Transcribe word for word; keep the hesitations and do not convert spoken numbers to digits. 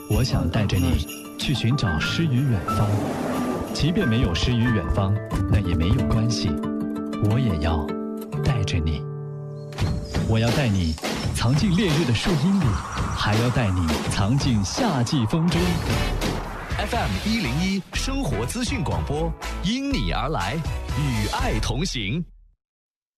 我想带着你去寻找诗与远方，即便没有诗与远方，那也没有关系，我也要带着你。我要带你藏进烈日的树荫里，还要带你藏进夏季风中。 F M 一零一生活资讯广播，因你而来，与爱同行。